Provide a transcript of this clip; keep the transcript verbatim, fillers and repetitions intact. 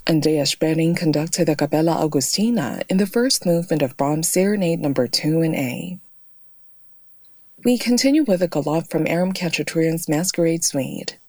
Andreas Sperling conducted the Capella Augustina in the first movement of Brahms' Serenade number two in A. We continue with a galop from Aram Khachaturian's Masquerade Suite.